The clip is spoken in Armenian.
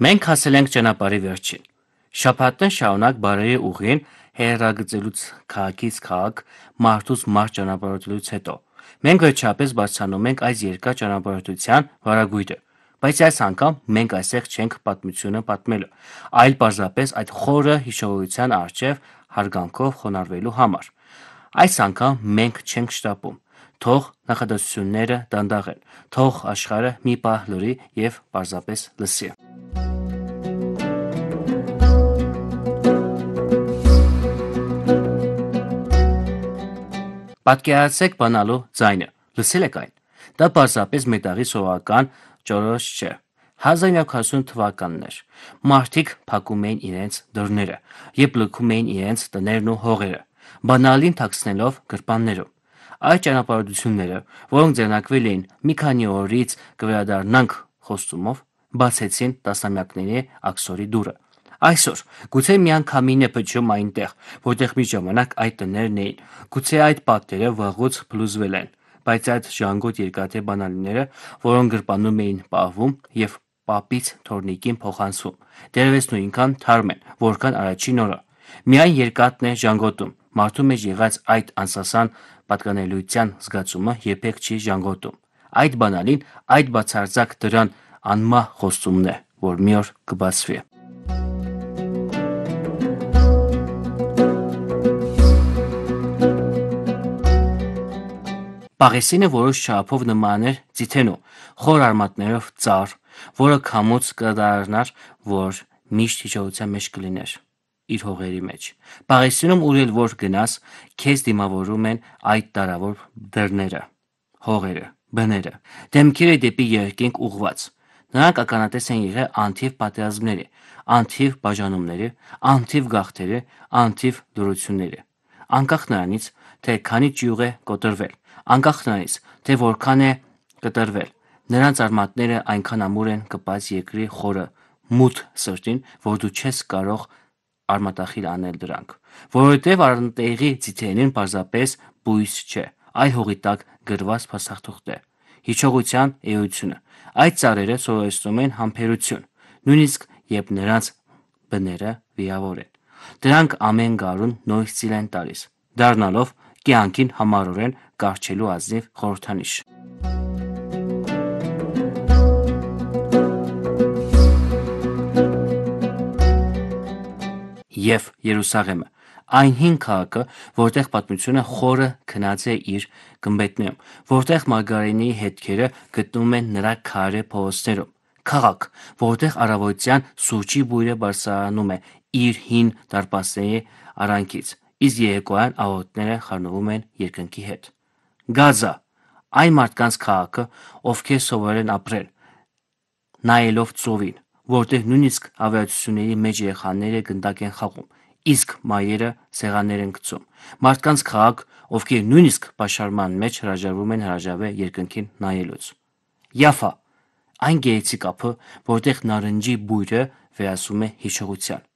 Մենք հասել ենք ճանապարհի վերջին։ Շաբաթն շարունակ բարերի ուղին հերրագծելուց քաղաքից քաղաք, մարդուց մարդ ճանապարհորդելուց հետո։ Մենք վերջապես բարձրանում ենք այս երկար ճանապարհորդության վարագույրը, բայց այս անգամ մենք այստեղ չենք պատմությունը պատմելու, այլ պարզապես այդ խորը հիշողության առջև հարգանքով խոնարհվելու համար։ Այս անգամ մենք չենք շտապում։ Թող նախադասությունները դանդաղեն, թող աշխարհը մի պահ լռի եւ պարզապես լսի։ Պատկերացրեք բանալու ձայնը, լսել եք այն։ Դա պարզապես մետաղի սովորական ճորոշ չէ։ 1940 թվականն էր։ Մարդիկ փակում էին իրենց դռները եւ լքում էին իրենց տներն ու հողերը, բանալին թաքցնելով գրպաններում։ Այդ ճանապարհորդությունները, որոնք ձեռնարկվել էին մի քանի օրից կվերադառնանք խոստումով, բացեցին տասնամյակների աքսորի դուռը։ Այսօր գուցե միանգամին է փչում այնտեղ, որտեղ մի ժամանակ այդ տներն էին, գուցե այդ պատերը վաղուց փլուզվել են, բայց այդ ժանգոտ երկաթե բանալիները, որոնք գրպանում էին պահվում եւ պապից թորնիկին փոխանցվում, դեռևս նույնքան թարմ են, որքան առաջին օրը։ Միայն երկաթն է ժանգոտում, մարդու մեջ եղած այդ անսասան պատկանելիության զգացումը երբեք չի ժանգոտում։ Այդ բանալին, այդ բացարձակ դրան անմահ խոստումն է, որ մի օր կբացվի։ Պաղեսինը որոշ չափով նման էր ձիթենու, խոր արմատներով ծառ, որը քամուց կդառնար, որ միշտ հիշողության մեջ կլիներ իր հողերի մեջ։ Պաղեսինում ուր էլ որ գնաս, քեզ դիմավորում են այդ տարավոր դռները, հողերը, բները, դեմքերը դեպի երկինք ուղված։ Նրանք ականատես են եղել անթիվ պատերազմների, անթիվ բաժանումների, անթիվ գաղթերի, անթիվ լռությունների։ Անկախ նրանից, թե քանի ճյուղ է կոտրվել, անկախ նրանից, թե որքան է կտրվել, նրանց արմատները այնքան ամուր են կպած երկրի խորը, մութ սրտին, որ դու չես կարող արմատախիլ անել դրանք, որովհետև անտեղի ձիթենին պարզապես բույս չէ, այլ հողի տակ գրված փաստաթուղթ է, հիշողության էությունը։ Այդ ծառերը սովորեցնում են համբերություն, նույնիսկ երբ նրանց բները վիրավոր են։ Դրանք ամեն գարուն նոր ծիլ են տալիս, դառնալով կյանքին համառորեն կառչելու ազնիվ խորհրդանիշ։ Եվ Երուսաղեմը, այն հին քաղաքը, որտեղ պատմությունը խորը քնած է իր գմբեթներում, որտեղ մարգարենի հետքերը գտնվում են նրա քարե փողոցներում, քաղաք, որտեղ առավոտյան սուրճի բույրը բարձրանում է իր հին դարպասների արանքից, իսկ երեկոյան աղոթքները խառնվում են երկնքի հետ։ Գազա, այն մարդկանց քաղաքը, ովքեր սովորել են ապրել նայելով ծովին, որտեղ նույնիսկ ավիացությունների մեջ երեխաները գնդակ են խաղում, իսկ մայրերը սեղաններ են գցում։ Մարդկանց քաղաք, ովքեր նույնիսկ պաշարման մեջ հրաժարվում են հրաժարվել երկնքին նայելուց։ Յաֆա, այն գեղեցիկ ափը, որտեղ նարնջի բույրը վերածվում է հիշողության։